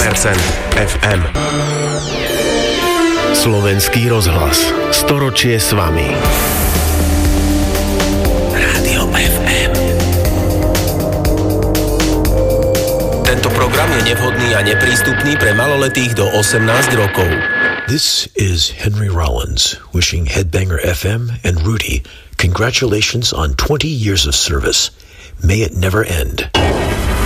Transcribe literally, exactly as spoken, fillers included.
percent ef em. Slovenský rozhlas. Storočie s vami. Rádio ef em. Tento program je nevhodný a neprístupný pre maloletých do osemnásť rokov. This is Henry Rollins wishing Headbanger ef em and Rudy congratulations on twenty years of service. May it never end.